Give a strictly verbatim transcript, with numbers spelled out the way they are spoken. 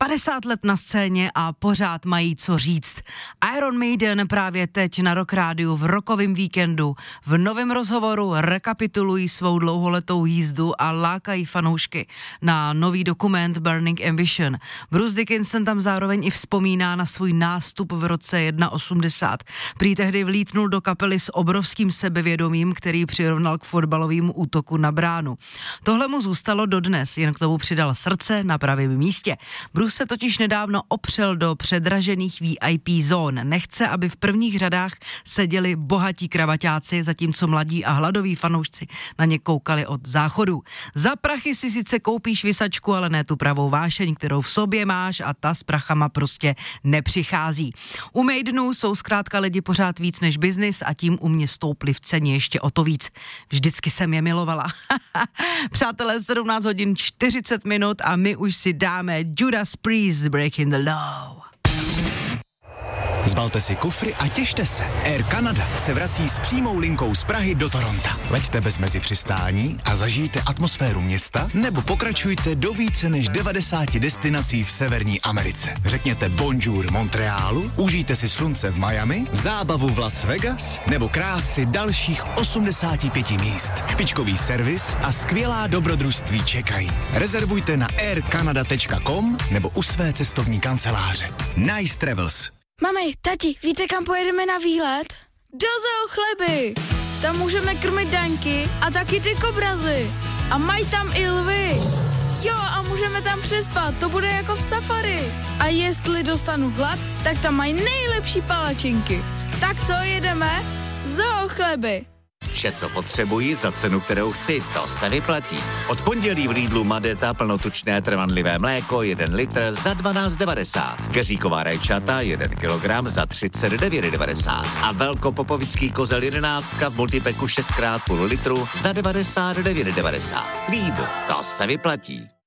padesát let na scéně a pořád mají co říct. Iron Maiden právě teď na Rock Rádiu v rokovém víkendu v novém rozhovoru rekapitulují svou dlouholetou jízdu a lákají fanoušky na nový dokument Burning Ambition. Bruce Dickinson tam zároveň i vzpomíná na svůj nástup v roce osmdesát jedna. Prý tehdy vlítnul do kapely s obrovským sebevědomím, který přirovnal k fotbalovému útoku na bránu. Tohle mu zůstalo dodnes, jen k tomu přidal srdce na pravém místě. Bruce se totiž nedávno opřel do předražených V I P zón. Nechce, aby v prvních řadách seděli bohatí kravaťáci, zatímco mladí a hladoví fanoušci na ně koukali od záchodu. Za prachy si sice koupíš visačku, ale ne tu pravou vášeň, kterou v sobě máš, a ta s prachama prostě nepřichází. U Maidenu jsou zkrátka lidi pořád víc než biznis a tím u mě stoupli v ceně ještě o to víc. Vždycky jsem je milovala. Přátelé, sedmnáct hodin čtyřicet minut a my už si dáme Judas Priest, Breaking the Law. Zbalte si kufry a těšte se. Air Canada se vrací s přímou linkou z Prahy do Toronta. Leďte bez mezi přistání a zažijte atmosféru města, nebo pokračujte do více než devadesáti destinací v Severní Americe. Řekněte bonjour Montrealu, užijte si slunce v Miami, zábavu v Las Vegas nebo krásy dalších osmdesáti pěti míst. Špičkový servis a skvělá dobrodružství čekají. Rezervujte na air canada tečka com nebo u své cestovní kanceláře. Nice Travels. Mami, tati, víte, kam pojedeme na výlet? Do Zoo Chleby! Tam můžeme krmit daňky a taky ty kobrazy. A mají tam i lvy. Jo, a můžeme tam přespat, to bude jako v safari. A jestli dostanu hlad, tak tam mají nejlepší palačinky. Tak co, jedeme? Zoo Chleby! Vše, co potřebuji za cenu, kterou chci, to se vyplatí. Od pondělí v Lidlu Madeta plnotučné trvanlivé mléko jeden litr za dvanáct devadesát. Keříková rajčata jeden kilogram za třicet devět devadesát. A velkopopovický kozel jedenáctka v multipeku šest krát půl litru za devadesát devět devadesát. Lidl, to se vyplatí.